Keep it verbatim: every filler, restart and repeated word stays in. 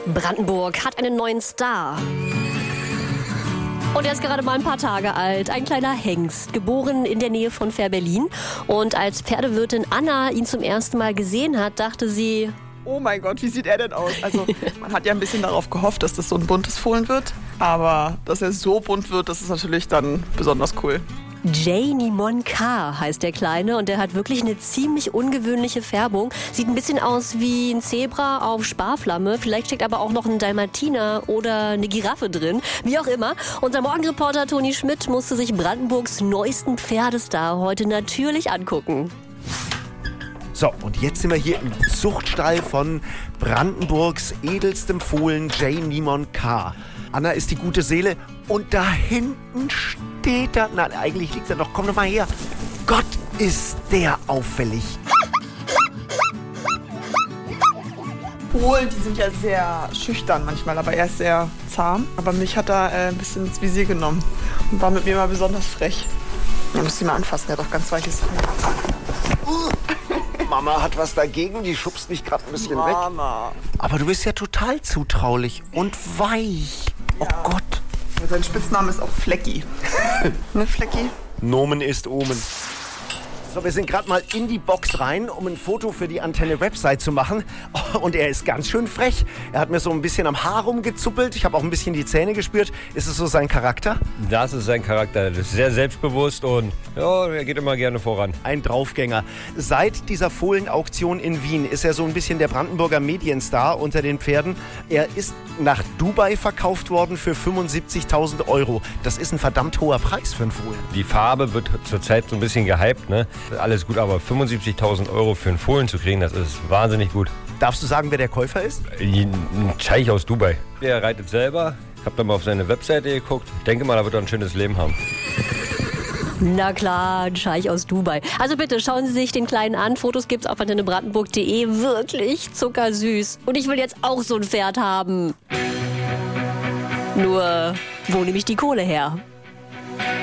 Brandenburg hat einen neuen Star. Und er ist gerade mal ein paar Tage alt. Ein kleiner Hengst, geboren in der Nähe von Fehrbellin. Und als Pferdewirtin Anna ihn zum ersten Mal gesehen hat, dachte sie... Oh mein Gott, wie sieht er denn aus? Also man hat ja ein bisschen darauf gehofft, dass das so ein buntes Fohlen wird. Aber dass er so bunt wird, das ist natürlich dann besonders cool. Jamie Moncar heißt der Kleine und der hat wirklich eine ziemlich ungewöhnliche Färbung. Sieht ein bisschen aus wie ein Zebra auf Sparflamme. Vielleicht steckt aber auch noch ein Dalmatiner oder eine Giraffe drin. Wie auch immer. Unser Morgenreporter Toni Schmidt musste sich Brandenburgs neuesten Pferdestar heute natürlich angucken. So, und jetzt sind wir hier im Zuchtstall von Brandenburgs edelstem Fohlen Jamie Moncar. Anna ist die gute Seele und da hinten steht er. Nein, eigentlich liegt er noch. Komm doch mal her. Gott, ist der auffällig. Fohlen, die sind ja sehr schüchtern manchmal, aber er ist sehr zahm. Aber mich hat er äh, ein bisschen ins Visier genommen und war mit mir mal besonders frech. Man müsste ihn mal anfassen, der hat doch ganz weiches Fell. Mama hat was dagegen, die schubst mich gerade ein bisschen Mama. weg. Aber du bist ja total zutraulich und weich. Oh Ja. Gott. Sein Spitzname ist auch Flecki. Ne, Flecki? Nomen ist Omen. So, wir sind gerade mal in die Box rein, um ein Foto für die Antenne-Website zu machen. Oh, und er ist ganz schön frech. Er hat mir so ein bisschen am Haar rumgezuppelt. Ich habe auch ein bisschen die Zähne gespürt. Ist es so sein Charakter? Das ist sein Charakter. Das ist sehr selbstbewusst und ja, er geht immer gerne voran. Ein Draufgänger. Seit dieser Fohlenauktion in Wien ist er so ein bisschen der Brandenburger Medienstar unter den Pferden. Er ist nach Dubai verkauft worden für fünfundsiebzigtausend Euro. Das ist ein verdammt hoher Preis für einen Fohlen. Die Farbe wird zurzeit so ein bisschen gehypt, ne? Alles gut, aber fünfundsiebzigtausend Euro für einen Fohlen zu kriegen, das ist wahnsinnig gut. Darfst du sagen, wer der Käufer ist? Ein Scheich aus Dubai. Der reitet selber. Ich habe da mal auf seine Webseite geguckt. Ich denke mal, er wird ein schönes Leben haben. Na klar, ein Scheich aus Dubai. Also bitte, schauen Sie sich den Kleinen an. Fotos gibt's auf antenne brandenburg punkt de. Wirklich zuckersüß. Und ich will jetzt auch so ein Pferd haben. Nur, wo nehme ich die Kohle her?